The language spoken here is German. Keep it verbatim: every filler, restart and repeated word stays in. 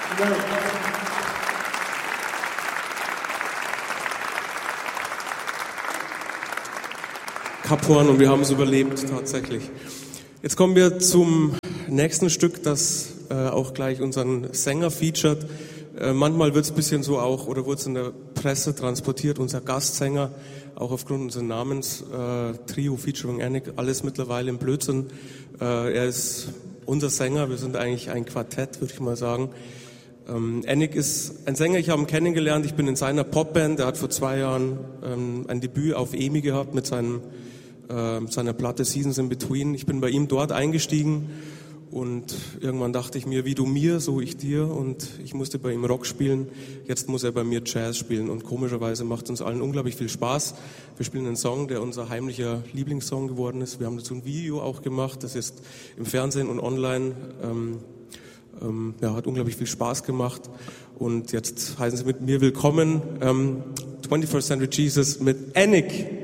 Kap Hoorn und wir haben es überlebt, tatsächlich. Jetzt kommen wir zum nächsten Stück, das äh, auch gleich unseren Sänger featuret. Äh, manchmal wird es ein bisschen so auch, oder wurde es in der Presse transportiert, unser Gastsänger, auch aufgrund unseres Namens, äh, Trio featuring Anik, alles mittlerweile im Blödsinn. Äh, er ist unser Sänger, wir sind eigentlich ein Quartett, würde ich mal sagen. Ähm, Anik ist ein Sänger, ich habe ihn kennengelernt, ich bin in seiner Popband, er hat vor zwei Jahren ähm, ein Debüt auf E M I gehabt mit seinem, äh, seiner Platte Seasons in Between. Ich bin bei ihm dort eingestiegen und irgendwann dachte ich mir, wie du mir, so ich dir, und ich musste bei ihm Rock spielen, jetzt muss er bei mir Jazz spielen und komischerweise macht es uns allen unglaublich viel Spaß. Wir spielen einen Song, der unser heimlicher Lieblingssong geworden ist. Wir haben dazu ein Video auch gemacht, das ist im Fernsehen und online. Ähm, Ähm, ja, hat unglaublich viel Spaß gemacht und jetzt heißen Sie mit mir willkommen, ähm, twenty-first Century Jesus mit Anik.